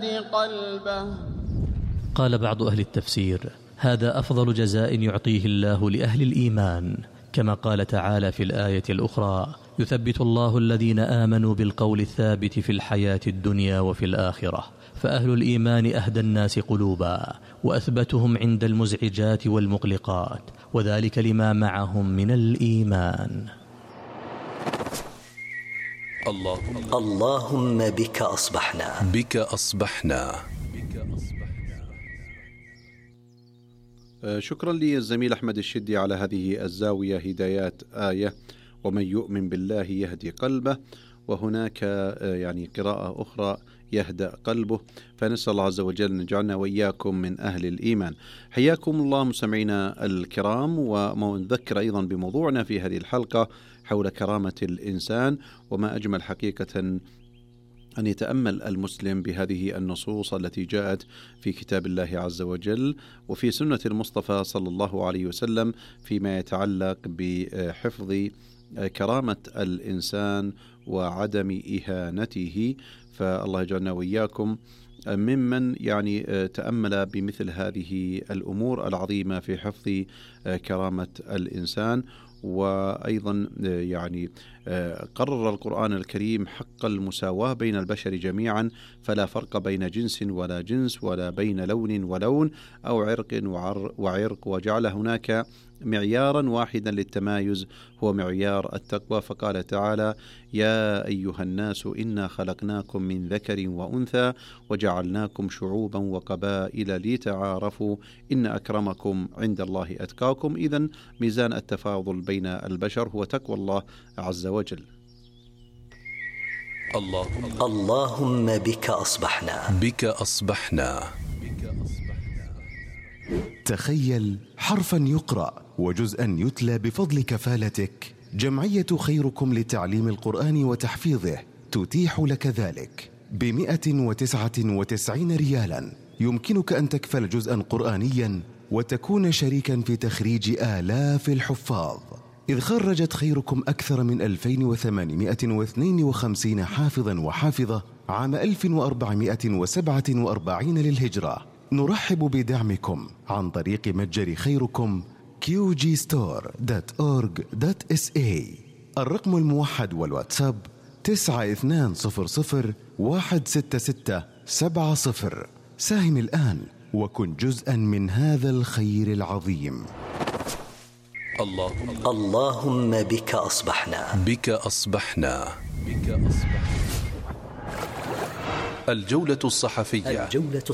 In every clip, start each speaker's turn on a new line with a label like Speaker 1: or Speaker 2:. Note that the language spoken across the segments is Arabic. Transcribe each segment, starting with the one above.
Speaker 1: قلبه.
Speaker 2: قال بعض أهل التفسير: هذا أفضل جزاء يعطيه الله لأهل الإيمان، كما قال تعالى في الآية الأخرى: يثبت الله الذين آمنوا بالقول الثابت في الحياة الدنيا وفي الآخرة. فأهل الإيمان أهدى الناس قلوبا وأثبتهم عند المزعجات والمقلقات، وذلك لما معهم من الإيمان.
Speaker 3: اللهم بك أصبحنا.
Speaker 4: شكرا للزميل أحمد الشدي على هذه الزاوية، هدايات آية ومن يؤمن بالله يهدي قلبه، وهناك يعني قراءة أخرى يهدأ قلبه. فنسأل الله عز وجل أن يجعلنا وإياكم من أهل الإيمان. حياكم الله مستمعينا الكرام، ونذكر أيضا بموضوعنا في هذه الحلقة حول كرامة الإنسان، وما أجمل حقيقة أن يتأمل المسلم بهذه النصوص التي جاءت في كتاب الله عز وجل وفي سنة المصطفى صلى الله عليه وسلم فيما يتعلق بحفظ كرامة الإنسان وعدم إهانته. فالله يجعلنا وإياكم ممن يعني تأمل بمثل هذه الأمور العظيمة في حفظ كرامة الإنسان. وأيضا يعني قرر القرآن الكريم حق المساواة بين البشر جميعا، فلا فرق بين جنس ولا جنس، ولا بين لون ولون، أو عرق وعرق، وجعل هناك معيارا واحدا للتمايز هو معيار التقوى. فقال تعالى: يا أيها الناس إنا خلقناكم من ذكر وأنثى وجعلناكم شعوبا وقبائل لتعارفوا إن أكرمكم عند الله أتقاكم. إذن ميزان التفاضل بين البشر هو تقوى الله عز وجل.
Speaker 3: اللهم بك أصبحنا.
Speaker 5: تخيل حرفا يقرأ وجزءا يتلى بفضل كفالتك. جمعية خيركم لتعليم القرآن وتحفيظه تتيح لك ذلك ب199 ريالا. يمكنك أن تكفل جزءا قرآنيا وتكون شريكا في تخريج آلاف الحفاظ، إذ خرجت خيركم أكثر من 2852 حافظا وحافظة عام 1447 للهجرة. نرحب بدعمكم عن طريق متجر خيركم qgstore.org.sa. الرقم الموحد والواتساب 9200166770. ساهم الآن وكن جزءا من هذا الخير العظيم.
Speaker 3: اللهم بك أصبحنا.
Speaker 6: الجولة الصحفية.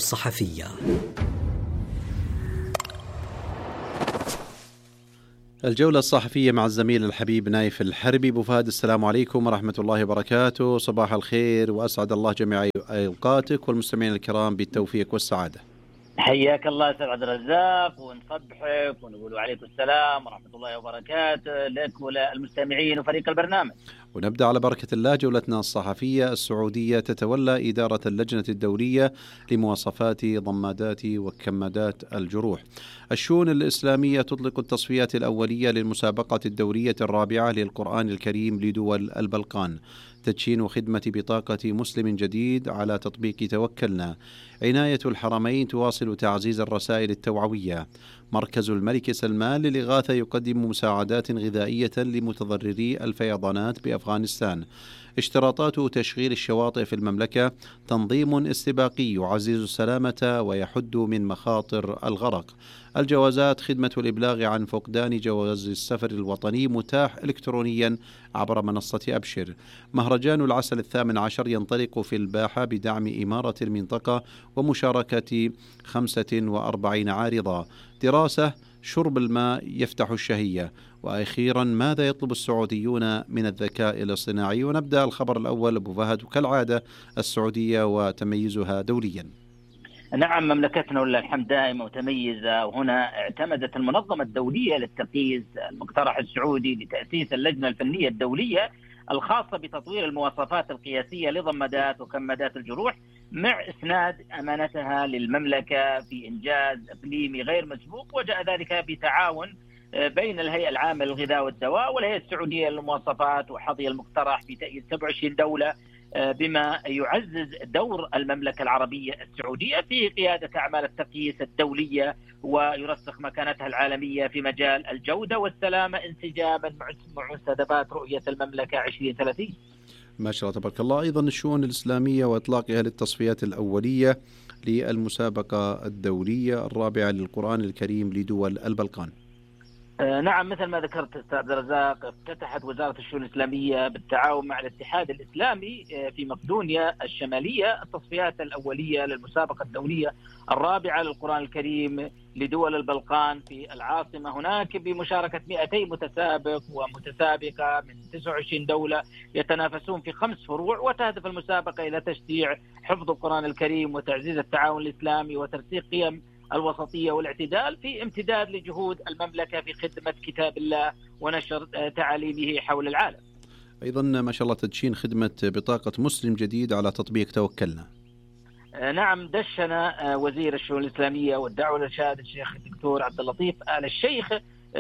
Speaker 4: الجولة الصحفية مع الزميل الحبيب نايف الحربي. أبو فهد، السلام عليكم ورحمة الله وبركاته. صباح الخير وأسعد الله جميع أوقاتك والمستمعين الكرام بالتوفيق والسعادة.
Speaker 7: حياك الله أستاذ عبد الرزاق، ونصبحك ونقول عليكم السلام ورحمة الله وبركاته لك وللمستمعين وفريق البرنامج.
Speaker 4: ونبدأ على بركة الله جولتنا الصحفية. السعودية تتولى إدارة اللجنة الدولية لمواصفات ضمادات وكمادات الجروح. الشؤون الإسلامية تطلق التصفيات الأولية للمسابقة الدورية الرابعة للقرآن الكريم لدول البلقان. تدشين خدمة بطاقة مسلم جديد على تطبيق توكلنا. عناية الحرمين تواصل تعزيز الرسائل التوعوية. مركز الملك سلمان للإغاثة يقدم مساعدات غذائية لمتضرري الفيضانات بأفغانستان. اشتراطات تشغيل الشواطئ في المملكة. تنظيم استباقي يعزز السلامة ويحد من مخاطر الغرق. الجوازات. خدمة الإبلاغ عن فقدان جواز السفر الوطني متاح إلكترونيا عبر منصة أبشر. مهرجان العسل 18 ينطلق في الباحة بدعم إمارة المنطقة ومشاركة 45 عارضة. دراسة. شرب الماء يفتح الشهية. وأخيرا، ماذا يطلب السعوديون من الذكاء الاصطناعي؟ ونبدأ الخبر الأول أبو فهد، وكالعادة السعودية وتميزها دوليا.
Speaker 7: نعم، مملكتنا ولله الحمد دائما متميزة، وهنا اعتمدت المنظمة الدولية للتركيز المقترح السعودي لتأسيس اللجنة الفنية الدولية الخاصة بتطوير المواصفات القياسية لضمادات وكمادات الجروح، مع إسناد أمانتها للمملكة في إنجاز إقليمي غير مسبوق. وجاء ذلك بتعاون بين الهيئة العامة للغذاء والدواء والهيئة السعودية للمواصفات وحظي المقترح بتأييد 27 دولة بما يعزز دور المملكة العربية السعودية في قيادة أعمال التقييس الدولية ويرسخ مكانتها العالمية في مجال الجودة والسلامة انسجاما مع مستهدفات رؤية المملكة 2030.
Speaker 4: ما شاء الله تبارك الله. أيضا الشؤون الإسلامية وإطلاقها للتصفيات الأولية للمسابقة الدولية الرابعة للقرآن الكريم لدول البلقان.
Speaker 7: نعم، مثل ما ذكرت أستاذ عبد الرزاق، افتتحت وزارة الشؤون الإسلامية بالتعاون مع الاتحاد الإسلامي في مقدونيا الشمالية التصفيات الأولية للمسابقة الدولية الرابعة للقرآن الكريم لدول البلقان في العاصمة هناك، بمشاركة 200 متسابق ومتسابقة من 29 دولة يتنافسون في 5 فروع. وتهدف المسابقة إلى تشجيع حفظ القرآن الكريم وتعزيز التعاون الإسلامي وترسيخ قيم الوسطية والاعتدال في امتداد لجهود المملكة في خدمة كتاب الله ونشر تعاليمه حول العالم.
Speaker 4: أيضا ما شاء الله تدشين خدمة بطاقة مسلم جديد على تطبيق توكلنا.
Speaker 7: نعم، دشن وزير الشؤون الإسلامية والدعوة والإرشاد الشيخ الدكتور عبد اللطيف آل الشيخ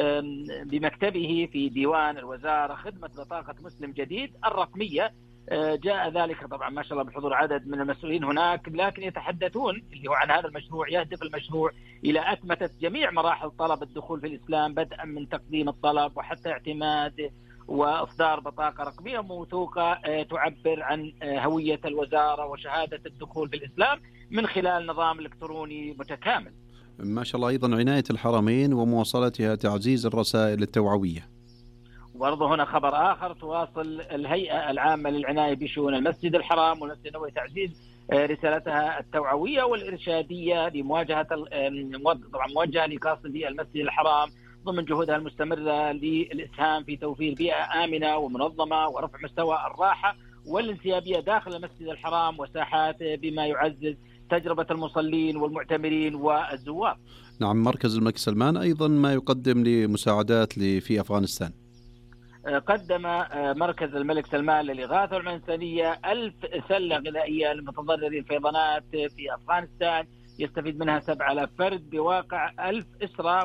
Speaker 7: بمكتبه في ديوان الوزارة خدمة بطاقة مسلم جديد الرقمية. جاء ذلك طبعا ما شاء الله بحضور عدد من المسؤولين هناك، لكن يتحدثون اللي هو عن هذا المشروع. يهدف المشروع إلى أتمتة جميع مراحل طلب الدخول في الإسلام، بدءا من تقديم الطلب وحتى اعتماد وإصدار بطاقة رقمية موثوقة تعبر عن هوية الوزارة وشهادة الدخول في الإسلام من خلال نظام إلكتروني متكامل.
Speaker 4: ما شاء الله. أيضا عناية الحرمين ومواصلتها تعزيز الرسائل التوعوية.
Speaker 7: وبرضه هنا خبر آخر، تواصل الهيئة العامة للعناية بشؤون المسجد الحرام والمسجد النبوي تعزيز رسالتها التوعوية والإرشادية لمواجهة طبعا موجهة لقاصدي المسجد الحرام ضمن جهودها المستمرة للإسهام في توفير بيئة آمنة ومنظمة ورفع مستوى الراحة والانسيابية داخل المسجد الحرام وساحات بما يعزز تجربة المصلين والمعتمرين والزوار.
Speaker 4: نعم، مركز الملك سلمان أيضا ما يقدم لمساعدات في أفغانستان.
Speaker 7: قدم مركز الملك سلمان للإغاثة والإنسانية 1000 سلة غذائية لمتضرري الفيضانات في أفغانستان، يستفيد منها 7000 فرد بواقع 1000 أسرة.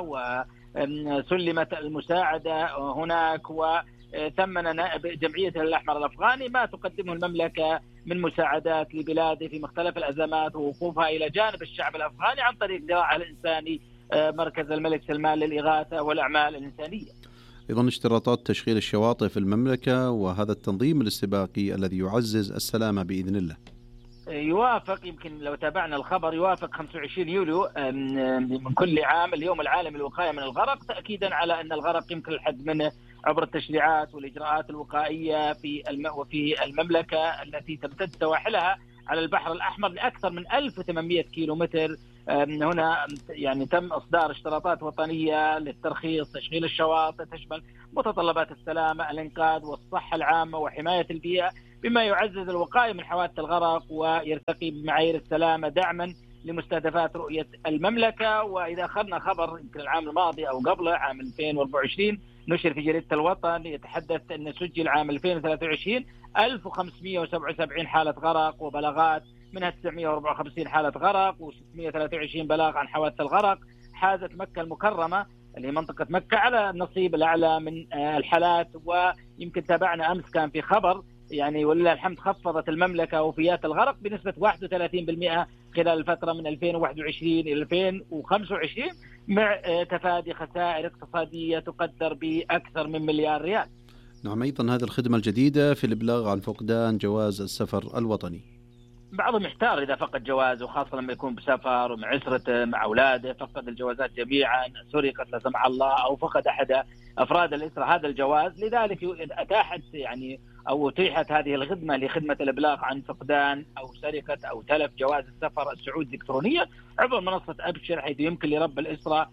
Speaker 7: وسلمت المساعدة هناك، وثمن نائب جمعية الأحمر الأفغاني ما تقدمه المملكة من مساعدات لبلاده في مختلف الأزمات ووقوفها إلى جانب الشعب الأفغاني عن طريق ذراعه الإنساني مركز الملك سلمان للإغاثة والأعمال الإنسانية.
Speaker 4: أيضا اشتراطات تشغيل الشواطئ في المملكة وهذا التنظيم الاستباقي الذي يعزز السلامة بإذن الله.
Speaker 7: يوافق، يمكن لو تابعنا الخبر، يوافق 25 يوليو من كل عام اليوم العالمي للوقاية من الغرق، تأكيدا على أن الغرق يمكن الحد منه عبر التشريعات والإجراءات الوقائية في المملكة التي تمتد سواحلها على البحر الأحمر لأكثر من 1800 كيلومتر. هنا يعني تم إصدار اشتراطات وطنية للترخيص تشغيل الشواطئ تشمل متطلبات السلامة الإنقاذ والصحة العامة وحماية البيئة بما يعزز الوقاية من حوادث الغرق ويرتقي بمعايير السلامة دعما لمستهدفات رؤية المملكة. وإذا أخذنا خبر يمكن العام الماضي أو قبله عام 2024 نشر في جريدة الوطن يتحدث أن سجل عام 2023 1577 حالة غرق وبلاغات منها 954 حالة غرق و623 بلاغ عن حوادث الغرق. حازت مكة المكرمة اللي هي منطقة مكة على النصيب الأعلى من الحالات. ويمكن تابعنا أمس كان في خبر يعني ولله الحمد خفضت المملكة وفيات الغرق بنسبة 31% خلال الفترة من 2021 إلى 2025 مع تفادي خسائر اقتصادية تقدر بأكثر من مليار ريال.
Speaker 4: نعم، أيضا هذه الخدمة الجديدة في الإبلاغ عن فقدان جواز السفر الوطني.
Speaker 7: بعضهم يحتار إذا فقد جوازه، خاصة لما يكون بسفر ومع عسرته مع أولاده، فقد الجوازات جميعا، سرقت لا سمح الله أو فقد أحد أفراد الأسرة هذا الجواز. لذلك أتاحت يعني أو أتيحت هذه الخدمة لخدمة الإبلاغ عن فقدان أو سرقة أو تلف جواز السفر السعودي إلكترونيا عبر منصة أبشر، حيث يمكن لرب الأسرة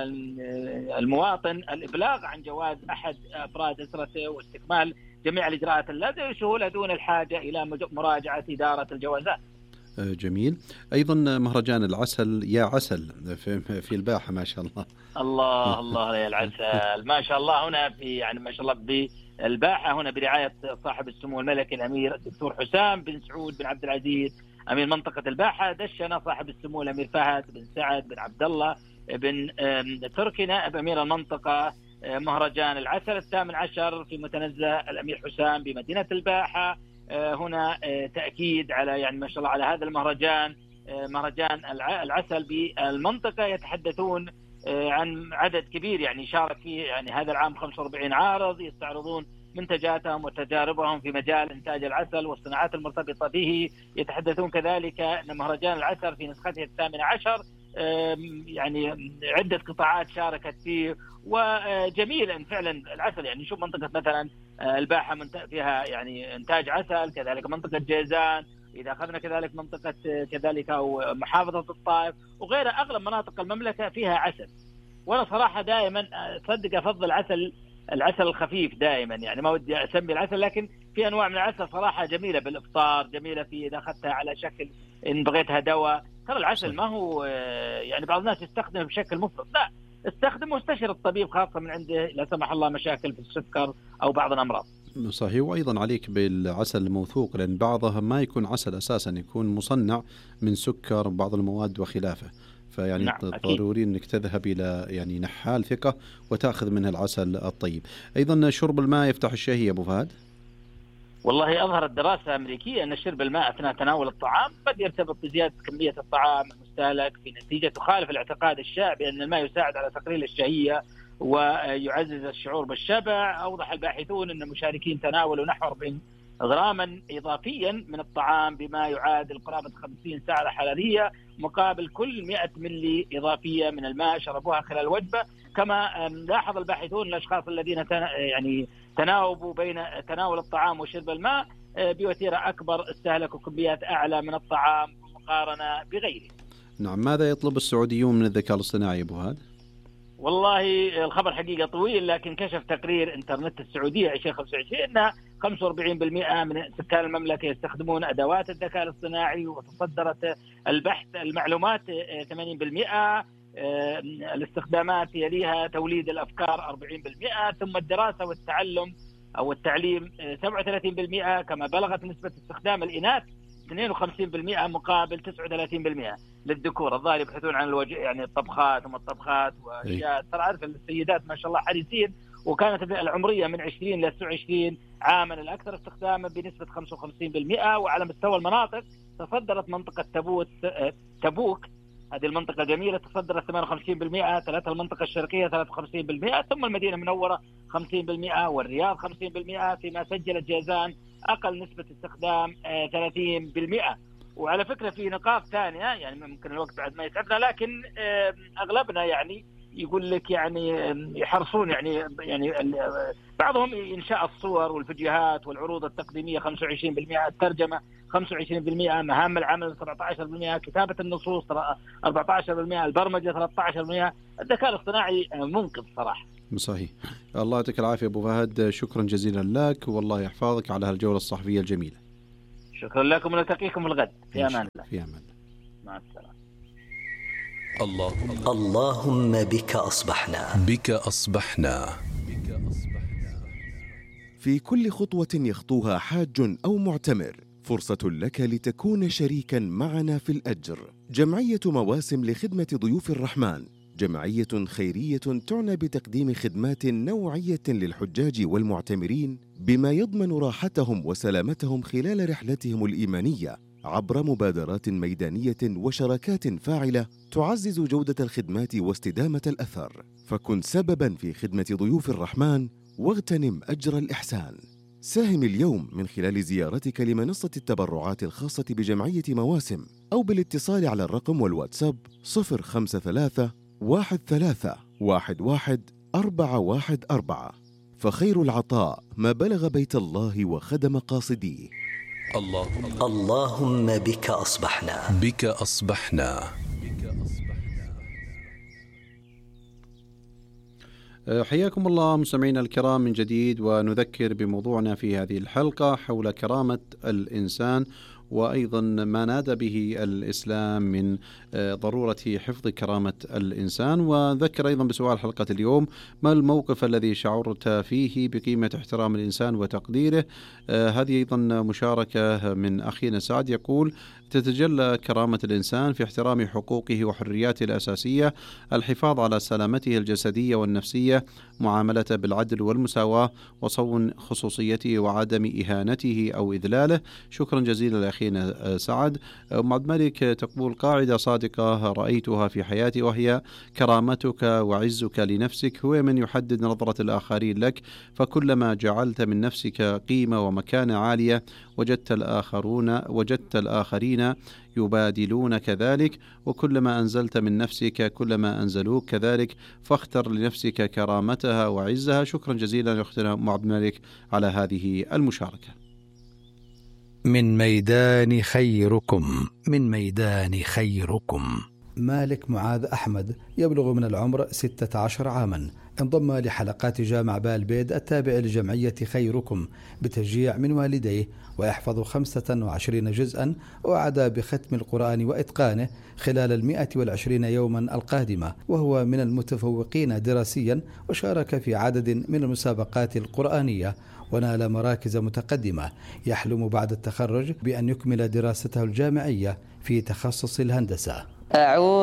Speaker 7: المواطن الإبلاغ عن جواز أحد أفراد أسرته واستكمال جميع الإجراءات اللازمة بسهولة دون الحاجة إلى مراجعة إدارة الجوازات.
Speaker 4: جميل. أيضا مهرجان العسل يا عسل في الباحة، ما شاء الله.
Speaker 7: الله يا العسل ما شاء الله. هنا في يعني ما شاء الله بالباحة هنا برعاية صاحب السمو الملكي الأمير الدكتور حسام بن سعود بن عبد العزيز أمير منطقة الباحة، دشنا صاحب السمو الأمير فهد بن سعد بن عبد الله بن تركي نائب أمير المنطقة مهرجان العسل 18 في متنزه الأمير حسام بمدينة الباحة هنا تأكيد على يعني ما شاء الله على هذا المهرجان، مهرجان العسل بالمنطقة. يتحدثون عن عدد كبير يعني شارك فيه يعني هذا العام 45 عارض يستعرضون منتجاتهم وتجاربهم في مجال إنتاج العسل والصناعات المرتبطة به. يتحدثون كذلك أن مهرجان العسل في نسخته 18 يعني عدة قطاعات شاركت فيه، وجميل أن فعلا العسل يعني نشوف منطقة مثلا الباحة فيها يعني إنتاج عسل، كذلك منطقة جيزان، إذا أخذنا كذلك منطقة كذلك أو محافظة الطائف وغيرها، أغلب مناطق المملكة فيها عسل. وأنا صراحة دائما أصدق أفضل العسل الخفيف دائما، يعني ما ودي أسمي العسل، لكن في أنواع من العسل صراحة جميلة بالإفطار، جميلة في إذا أخذتها على شكل إن بغيتها دواء. ترى العسل ما هو يعني بعض الناس يستخدمه بشكل مفرط، لا، استخدمه واستشر الطبيب خاصة من عنده لا سمح الله مشاكل في السكر أو بعض الأمراض.
Speaker 4: صحيح. وأيضا عليك بالعسل الموثوق، لأن بعضها ما يكون عسل أساسا، يكون مصنع من سكر وبعض المواد وخلافه، فيعني
Speaker 7: نعم
Speaker 4: ضروري أنك تذهب إلى يعني نحال ثقة وتأخذ منه العسل الطيب. أيضا شرب الماء يفتح الشهية أبو فهد.
Speaker 7: والله أظهرت دراسة أمريكية أن شرب الماء أثناء تناول الطعام قد يرتبط بزيادة كمية الطعام المستهلك، في نتيجة تخالف الاعتقاد الشائع بأن الماء يساعد على تقليل الشهية ويعزز الشعور بالشبع. أوضح الباحثون أن مشاركين تناولوا نحو 40 غراما إضافيا من الطعام بما يعادل قرابة 50 سعرة حرارية مقابل كل 100 ملي إضافية من الماء شربوها خلال الوجبة. كما لاحظ الباحثون الأشخاص الذين يعني تناوبوا بين تناول الطعام وشرب الماء بوتيرة أكبر استهلكوا كميات أعلى من الطعام مقارنة بغيره.
Speaker 4: نعم. ماذا يطلب السعوديون من الذكاء الاصطناعي أبو فهد؟
Speaker 7: والله الخبر حقيقة طويل، لكن كشف تقرير انترنت السعودية 2025 أن 45% من سكان المملكة يستخدمون أدوات الذكاء الاصطناعي، وتصدرت البحث المعلومات 80%، الاستخدامات يليها توليد الأفكار 40%، ثم الدراسة والتعلم أو التعليم 37%، كما بلغت نسبة استخدام الإناث 52% مقابل 39% للذكور. الظاهر يبحثون عن يعني الطبخات وما الطبخات واشياء. ترى عارف السيدات ما شاء الله حريصين، وكانت العمرية من 20 ل 29 عاما الأكثر استخداما بنسبة 55%. وعلى مستوى المناطق تصدرت منطقة تبوك، هذه المنطقة جميلة، تصدرت 58%، تلتها المنطقة الشرقية 53%، ثم المدينة المنورة 50%، والرياض 50%، فيما سجلت جيزان أقل نسبة استخدام 30%. وعلى فكرة في نقاط ثانية يعني ممكن الوقت بعد ما يسعفنا، لكن أغلبنا يعني يقول لك يعني يحرصون يعني بعضهم إنشاء الصور والفيديوهات والعروض التقديمية 25%، الترجمة 25%، مهام العمل 17%، كتابة النصوص 14%، البرمجة 13%. الذكاء الاصطناعي منقذ صراحة.
Speaker 4: صحيح. الله يعطيك العافية أبو فهد، شكرا جزيلا لك، والله يحفظك على هالجولة الصحفية الجميلة.
Speaker 7: شكرا لكم، ونلتقيكم الغد في أمان الله.
Speaker 4: في أمان الله.
Speaker 7: مع السلامة.
Speaker 3: اللهم بك أصبحنا.
Speaker 6: بك أصبحنا.
Speaker 5: في كل خطوة يخطوها حاج أو معتمر فرصة لك لتكون شريكا معنا في الأجر. جمعية مواسم لخدمة ضيوف الرحمن جمعية خيرية تعنى بتقديم خدمات نوعية للحجاج والمعتمرين بما يضمن راحتهم وسلامتهم خلال رحلتهم الإيمانية عبر مبادرات ميدانية وشراكات فاعلة تعزز جودة الخدمات واستدامة الأثر. فكن سبباً في خدمة ضيوف الرحمن واغتنم أجر الإحسان. ساهم اليوم من خلال زيارتك لمنصة التبرعات الخاصة بجمعية مواسم أو بالاتصال على الرقم والواتساب 053 13 11 414. فخير العطاء ما بلغ بيت الله وخدم قاصديه.
Speaker 3: اللهم بك أصبحنا.
Speaker 6: بك أصبحنا.
Speaker 4: حياكم الله مستمعينا الكرام من جديد، ونذكر بموضوعنا في هذه الحلقة حول كرامة الإنسان وأيضا ما نادى به الإسلام من ضرورة حفظ كرامة الإنسان. وذكر أيضا بسؤال حلقة اليوم: ما الموقف الذي شعرت فيه بقيمة احترام الإنسان وتقديره؟ هذه أيضا مشاركة من أخينا سعد، يقول: تتجلى كرامة الإنسان في احترام حقوقه وحرياته الأساسية، الحفاظ على سلامته الجسدية والنفسية، معاملته بالعدل والمساواة، وصون خصوصيته وعدم إهانته أو إذلاله. شكرا جزيلا لأخينا سعد. أم عبد الملك تقول: قاعدة صادقة رأيتها في حياتي، وهي: كرامتك وعزك لنفسك هو من يحدد نظرة الآخرين لك، فكلما جعلت من نفسك قيمة ومكانة عالية وجدت الآخرين يبادلون كذلك، وكلما أنزلت من نفسك كلما أنزلوك كذلك، فاختر لنفسك كرامتها وعزها. شكرا جزيلا لأختنا أم عبد الملك على هذه المشاركة.
Speaker 1: من ميدان خيركم مالك معاذ أحمد، يبلغ من العمر 16 عاما، انضم لحلقات جامع بالبيد التابع لجمعية خيركم بتشجيع من والديه، ويحفظ 25 جزءا، وعد بختم القرآن وإتقانه خلال 120 يوما القادمة، وهو من المتفوقين دراسيا، وشارك في عدد من المسابقات القرآنية ونال مراكز متقدمة. يحلم بعد التخرج بأن يكمل دراسته الجامعية في تخصص الهندسة.